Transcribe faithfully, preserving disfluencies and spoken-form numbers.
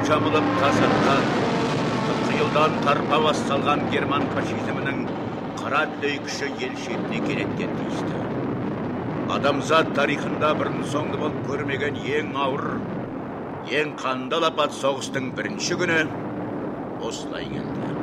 жамылып тасатқан, қырық жылдан тарпа басталған герман фашизмінің қара дүлей күші ел шетіне келеттен тиісті. Адамзат тарихында бұрын соңды болып көрмеген ең ауыр, ең қанды алапат соғыстың бірінші күні осылай келді.